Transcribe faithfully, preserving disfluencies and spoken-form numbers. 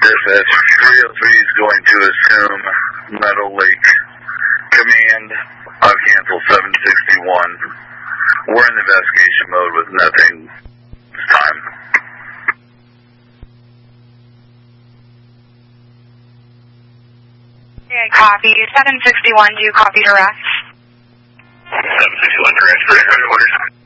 Dispatch, three oh three is going to assume Meadow Lake Command. I'll cancel seven sixty-one. We're in investigation mode with nothing this time. Yeah, copy. seven sixty-one, do you copy direct? seven sixty-one direct, for orders.